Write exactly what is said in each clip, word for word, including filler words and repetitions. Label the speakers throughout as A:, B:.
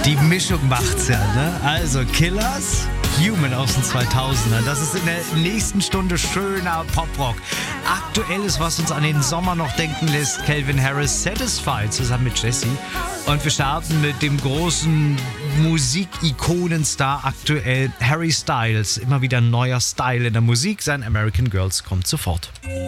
A: Die Mischung macht's ja, ne? Also Killers, Human aus den zweitausender. Das ist in der nächsten Stunde schöner Poprock. Aktuelles, was uns an den Sommer noch denken lässt, Calvin Harris, Satisfied zusammen mit Jessie. Und wir starten mit dem großen Musikikonenstar aktuell, Harry Styles. Immer wieder ein neuer Style in der Musik. Sein American Girls kommt sofort.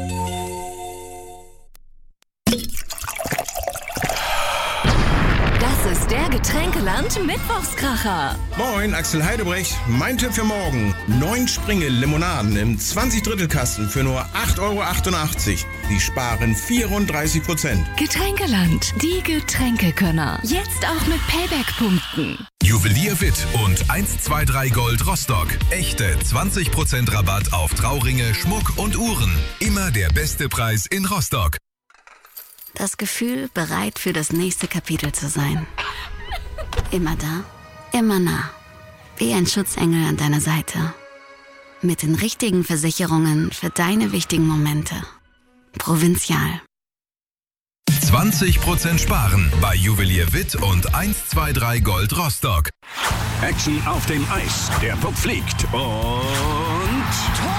B: Das ist der Getränkeland Mittwochskracher.
C: Moin, Axel Heidebrecht. Mein Tipp für morgen. Neun Springel Limonaden im zwanzig-Drittel-Kasten für nur acht Euro achtundachtzig. Sie sparen vierunddreißig Prozent.
B: Getränkeland, die Getränkekönner. Jetzt auch mit Payback-Punkten.
D: Juwelier Witt und eins zwei drei Gold Rostock. Echte zwanzig Prozent Rabatt auf Trauringe, Schmuck und Uhren. Immer der beste Preis in Rostock.
E: Das Gefühl, bereit für das nächste Kapitel zu sein. Immer da, immer nah. Wie ein Schutzengel an deiner Seite. Mit den richtigen Versicherungen für deine wichtigen Momente. Provinzial.
D: zwanzig Prozent sparen bei Juwelier Witt und eins zwei drei Gold Rostock.
F: Action auf dem Eis. Der Puck fliegt und...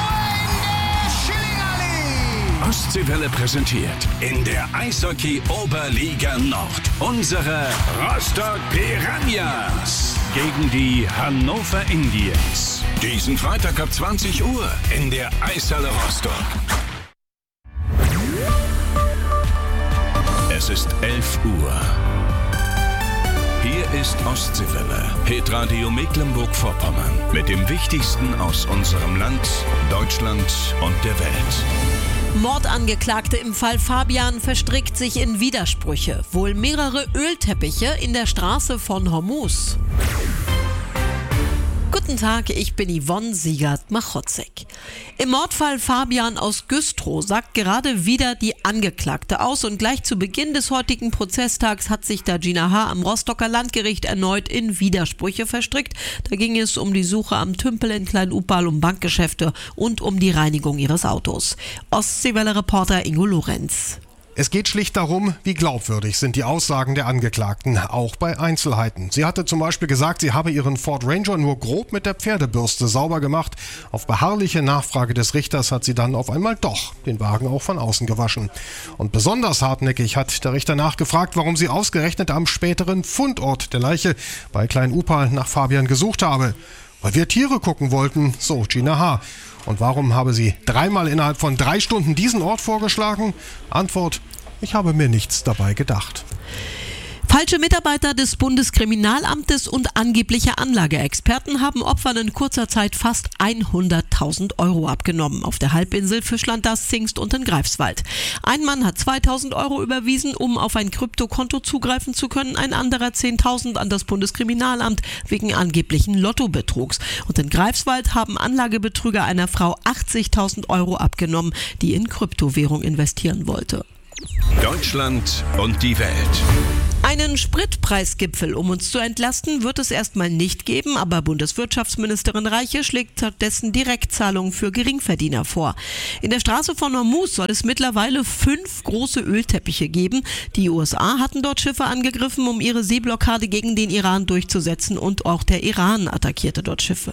F: Ostseewelle präsentiert in der Eishockey-Oberliga Nord unsere Rostock Piranhas gegen die Hannover Indians. Diesen Freitag ab zwanzig Uhr in der Eishalle Rostock. Es ist elf Uhr. Hier ist Ostseewelle, Hitradio Mecklenburg-Vorpommern mit dem Wichtigsten aus unserem Land, Deutschland und der Welt.
G: Mordangeklagte im Fall Fabian verstrickt sich in Widersprüche. Wohl mehrere Ölteppiche in der Straße von Hormuz. Guten Tag, ich bin Yvonne Siegert-Machotzek. Im Mordfall Fabian aus Güstrow sagt gerade wieder die Angeklagte aus und gleich zu Beginn des heutigen Prozesstags hat sich da Gina H. am Rostocker Landgericht erneut in Widersprüche verstrickt. Da ging es um die Suche am Tümpel in Klein-Upal, um Bankgeschäfte und um die Reinigung ihres Autos. Ostseewelle-Reporter Ingo Lorenz.
H: Es geht schlicht darum, wie glaubwürdig sind die Aussagen der Angeklagten, auch bei Einzelheiten. Sie hatte zum Beispiel gesagt, sie habe ihren Ford Ranger nur grob mit der Pferdebürste sauber gemacht. Auf beharrliche Nachfrage des Richters hat sie dann auf einmal doch den Wagen auch von außen gewaschen. Und besonders hartnäckig hat der Richter nachgefragt, warum sie ausgerechnet am späteren Fundort der Leiche bei Klein-Upal nach Fabian gesucht habe. Weil wir Tiere gucken wollten, so Gina H. Und warum habe sie dreimal innerhalb von drei Stunden diesen Ort vorgeschlagen? Antwort: Ich habe mir nichts dabei gedacht.
G: Falsche Mitarbeiter des Bundeskriminalamtes und angebliche Anlageexperten haben Opfern in kurzer Zeit fast hunderttausend Euro abgenommen. Auf der Halbinsel Fischland, das Zingst und in Greifswald. Ein Mann hat zweitausend Euro überwiesen, um auf ein Kryptokonto zugreifen zu können. Ein anderer zehntausend an das Bundeskriminalamt wegen angeblichen Lottobetrugs. Und in Greifswald haben Anlagebetrüger einer Frau achtzigtausend Euro abgenommen, die in Kryptowährung investieren wollte.
F: Deutschland und die Welt.
G: Einen Spritpreisgipfel, um uns zu entlasten, wird es erstmal nicht geben, aber Bundeswirtschaftsministerin Reiche schlägt stattdessen Direktzahlungen für Geringverdiener vor. In der Straße von Hormuz soll es mittlerweile fünf große Ölteppiche geben. Die U S A hatten dort Schiffe angegriffen, um ihre Seeblockade gegen den Iran durchzusetzen, und auch der Iran attackierte dort Schiffe.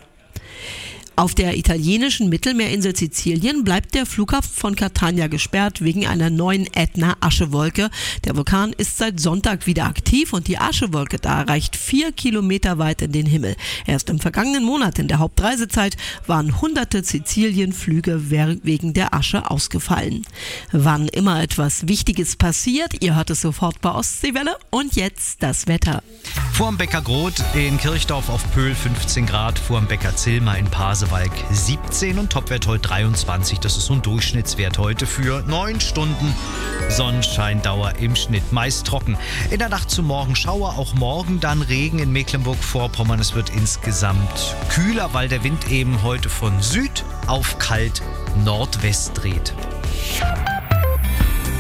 G: Auf der italienischen Mittelmeerinsel Sizilien bleibt der Flughafen von Catania gesperrt wegen einer neuen Ätna-Aschewolke. Der Vulkan ist seit Sonntag wieder aktiv und die Aschewolke da reicht vier Kilometer weit in den Himmel. Erst im vergangenen Monat in der Hauptreisezeit waren hunderte Sizilienflüge wegen der Asche ausgefallen. Wann immer etwas Wichtiges passiert, ihr hört es sofort bei Ostseewelle. Und jetzt das Wetter.
A: Vorm Bäcker Groth in Kirchdorf auf Pöhl fünfzehn Grad, vorm Bäcker Zillmer in Pasewalk siebzehn und Topwert heute dreiundzwanzig. Das ist so ein Durchschnittswert heute für neun Stunden Sonnenscheindauer im Schnitt. Meist trocken. In der Nacht zum Morgen Schauer, auch morgen dann Regen in Mecklenburg-Vorpommern. Es wird insgesamt kühler, weil der Wind eben heute von Süd auf kalt Nordwest dreht.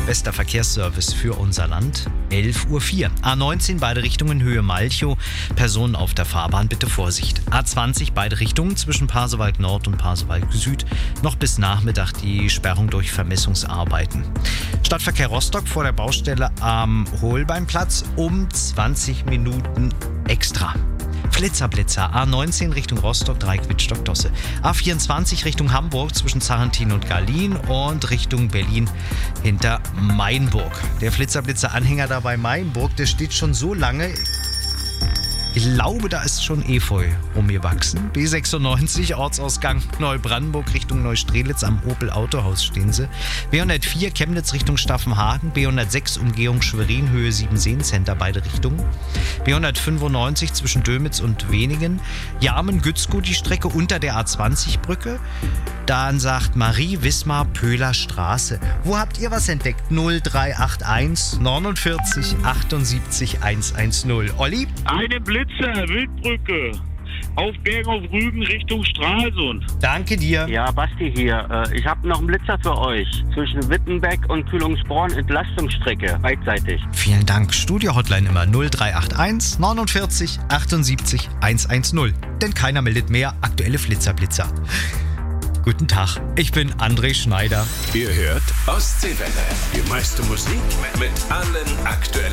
A: Bester Verkehrsservice für unser Land. elf Uhr vier. A neunzehn, beide Richtungen Höhe Malchow. Personen auf der Fahrbahn, bitte Vorsicht. A zwanzig, beide Richtungen zwischen Pasewalk Nord und Pasewalk Süd. Noch bis Nachmittag die Sperrung durch Vermessungsarbeiten. Stadtverkehr Rostock vor der Baustelle am Holbeinplatz um zwanzig Minuten extra. Flitzer-Blitzer. A neunzehn Richtung Rostock, Dreieck Wittstock-Dosse. A vierundzwanzig Richtung Hamburg zwischen Sarrentin und Garlin und Richtung Berlin hinter Mainburg. Der Flitzer-Blitzer-Anhänger da bei Mainburg, der steht schon so lange. Ich glaube, da ist schon Efeu rumgewachsen. B sechsundneunzig, Ortsausgang Neubrandenburg Richtung Neustrelitz am Opel Autohaus stehen sie. B hundertvier, Chemnitz Richtung Staffenhagen. B hundertsechs, Umgehung Schwerin, Höhe Siebenseen, Center beide Richtungen. B hundertfünfundneunzig zwischen Dömitz und Weningen. Jarmen-Gützkow die Strecke unter der A zwanzig Brücke. Dann sagt Marie Wismar Pöhler Straße. Wo habt ihr was entdeckt? null drei acht eins neunundvierzig achtundsiebzig hundertzehn. Olli?
I: Eine Blitzer, Wildbrücke. Auf Bergen auf Rügen Richtung Stralsund.
A: Danke dir.
J: Ja, Basti hier. Äh, Ich habe noch einen Blitzer für euch. Zwischen Wittenbeck und Kühlungsborn Entlastungsstrecke. Beidseitig.
A: Vielen Dank. Studio-Hotline immer null drei acht eins neunundvierzig achtundsiebzig hundertzehn. Denn keiner meldet mehr aktuelle Flitzer-Blitzer. Guten Tag, ich bin André Schneider.
F: Ihr hört Ostseewelle. Die meiste Musik mit allen aktuellen